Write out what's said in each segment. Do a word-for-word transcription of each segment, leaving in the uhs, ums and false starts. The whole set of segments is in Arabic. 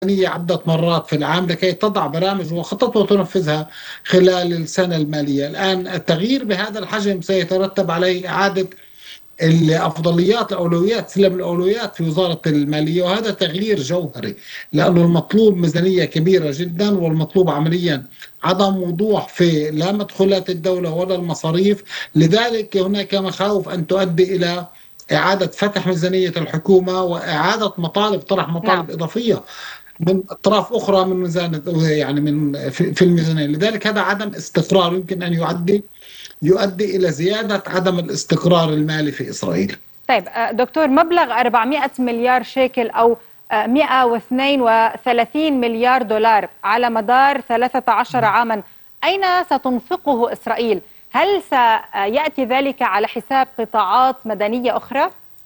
عدة مرات في العام لكي تضع برامج وخطط وتنفذها خلال السنة المالية. الآن التغيير بهذا الحجم سيترتب عليه إعادة الأفضليات الأولويات سلم الأولويات في وزارة المالية، وهذا تغيير جوهري لأنه المطلوب ميزانية كبيرة جدا، والمطلوب عمليا عدم وضوح في لا مدخولات الدولة ولا المصاريف. لذلك هناك مخاوف أن تؤدي إلى إعادة فتح ميزانية الحكومة وإعادة مطالب طرح نعم. مطالب إضافية من اطراف اخرى من ميزانه، يعني من في في الميزانيه. لذلك هذا عدم استقرار يمكن ان يؤدي يؤدي الى زياده عدم الاستقرار المالي في اسرائيل. طيب آه، دكتور، مبلغ أربعمائة مليار شيكل أو آه، مئة واثنين وثلاثين مليار دولار على مدار ثلاثة عشر عاما، أين ستنفقه إسرائيل؟ هل سيأتي ذلك على حساب قطاعات مدنية أخرى؟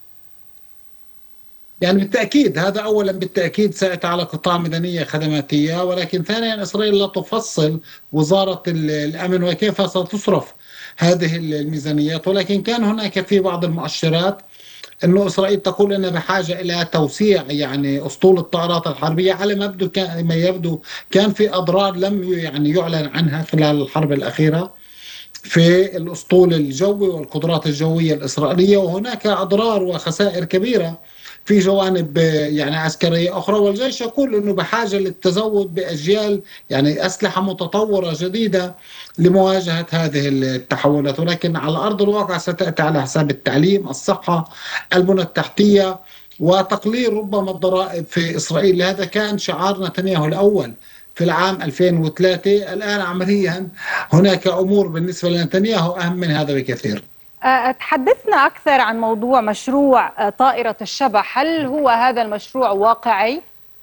يعني بالتاكيد هذا اولا، بالتاكيد سياتي على قطاع مدنيه خدماتيه، ولكن ثانيا اسرائيل لا تفصل وزاره ال- الامن وكيف ستصرف هذه الميزانيات. ولكن كان هناك في بعض المؤشرات انه اسرائيل تقول انها بحاجه الى توسيع يعني اسطول الطائرات الحربيه. على ما يبدو كان ما يبدو كان في اضرار لم يعني يعلن عنها خلال الحرب الاخيره في الاسطول الجوي والقدرات الجويه الاسرائيليه، وهناك اضرار وخسائر كبيره في جوانب يعني عسكريه اخرى. والجيش يقول انه بحاجه للتزود باجيال يعني اسلحه متطوره جديده لمواجهه هذه التحولات، ولكن على ارض الواقع ستاتي على حساب التعليم، الصحه، البنى التحتيه، وتقليل ربما الضرائب في اسرائيل. هذا كان شعار نتنياهو الاول في العام ألفين وثلاثة. الآن عمليا هناك أمور بالنسبة لنتنياهو أهم من هذا بكثير. آه، تحدثنا أكثر عن موضوع مشروع آه، طائرة الشبح. هل هو هذا المشروع واقعي؟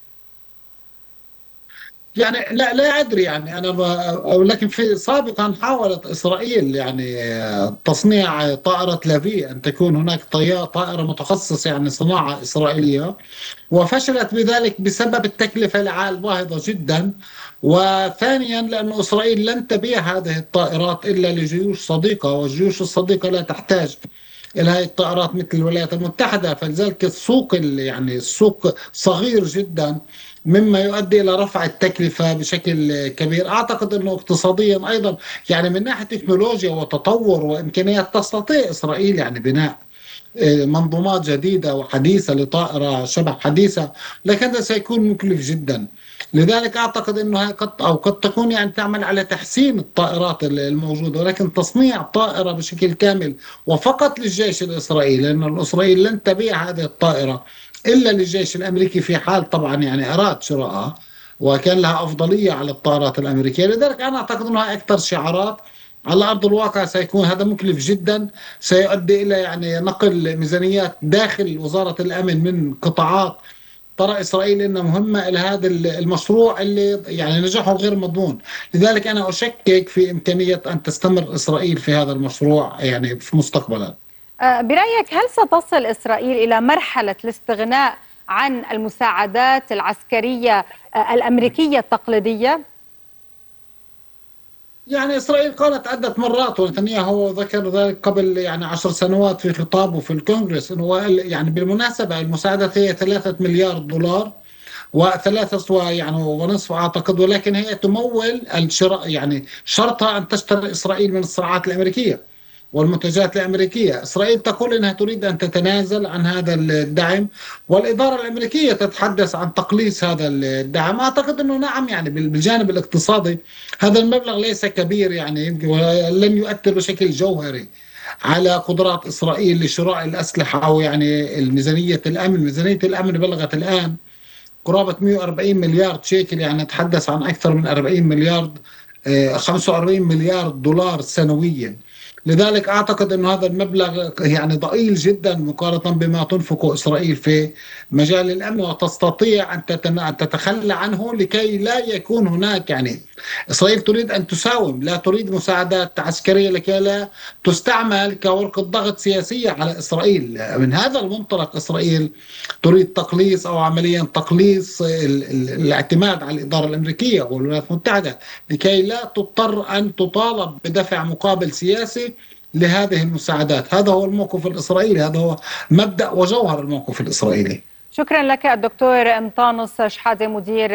يعني لا لا أدري، يعني أنا ب... لكن في سابقا حاولت إسرائيل يعني آه، تصنيع طائرة لافي، أن تكون هناك طيار طائرة متخصصة يعني صناعة إسرائيلية، وفشلت بذلك بسبب التكلفة الباهظة جدا. وثانيا لأن إسرائيل لن تبيع هذه الطائرات إلا لجيوش صديقة، والجيوش الصديقة لا تحتاج إلى هذه الطائرات مثل الولايات المتحدة. فلذلك السوق ال- يعني السوق صغير جدا، مما يؤدي إلى رفع التكلفة بشكل كبير. أعتقد أنه اقتصاديا أيضا يعني من ناحية تكنولوجيا وتطور وإمكانيات تستطيع إسرائيل يعني بناء منظومات جديدة وحديثة لطائرة شبح حديثة، لكن هذا سيكون مكلف جدا. لذلك أعتقد أنها قد أو قد تكون يعني تعمل على تحسين الطائرات الموجودة، ولكن تصنيع طائرة بشكل كامل وفقط للجيش الإسرائيلي، لأن الإسرائيل لن تبيع هذه الطائرة إلا للجيش الأمريكي في حال طبعا يعني أراد شرائها وكان لها أفضلية على الطائرات الأمريكية. لذلك أنا أعتقد أنها أكثر شعارات. على أرض الواقع سيكون هذا مكلف جدا، سيؤدي إلى يعني نقل ميزانيات داخل وزارة الأمن من قطاعات ترى إسرائيل إنها مهمة إلى هذا المشروع اللي يعني نجاحه غير مضمون. لذلك أنا أشكك في إمكانية أن تستمر إسرائيل في هذا المشروع يعني في مستقبلا. آه، برأيك هل ستصل إسرائيل إلى مرحلة الاستغناء عن المساعدات العسكرية آه، الأمريكية التقليدية؟ يعني إسرائيل قالت عدة مرات، ونتنياهو ذكر ذلك قبل يعني عشر سنوات في خطابه في الكونغرس، إنه قال- يعني بالمناسبة المساعدة هي ثلاثة مليار دولار وثلاثة و- يعني ونصف أعتقد، ولكن هي تمول الشراء، يعني شرطها أن تشتري إسرائيل من الصناعات الأمريكية والمنتجات الأمريكية. إسرائيل تقول أنها تريد أن تتنازل عن هذا الدعم، والإدارة الأمريكية تتحدث عن تقليص هذا الدعم. أعتقد أنه نعم يعني بالجانب الاقتصادي هذا المبلغ ليس كبير، يعني يمكن لن يؤثر بشكل جوهري على قدرات إسرائيل لشراء الأسلحة أو يعني الميزانية الأمن. ميزانية الأمن بلغت الآن قرابة مئة وأربعين مليار شيكل، يعني نتحدث عن أكثر من أربعين مليار، آه، خمسة وأربعين مليار دولار سنويا. لذلك أعتقد أن هذا المبلغ يعني ضئيل جدا مقارنة بما تنفقه إسرائيل في مجال الأمن، وتستطيع أن تتن- أن تتخلى عنه لكي لا يكون هناك يعني إسرائيل تريد أن تساوم، لا تريد مساعدات عسكرية لكي لا تستعمل كورقة ضغط سياسية على إسرائيل. من هذا المنطلق إسرائيل تريد تقليص أو عمليا تقليص ال- ال- الاعتماد على الإدارة الأمريكية والولايات المتحدة لكي لا تضطر أن تطالب بدفع مقابل سياسي لهذه المساعدات. هذا هو الموقف الإسرائيلي، هذا هو مبدأ وجوهر الموقف الإسرائيلي. شكرا لك الدكتور انطانس شحاده مدير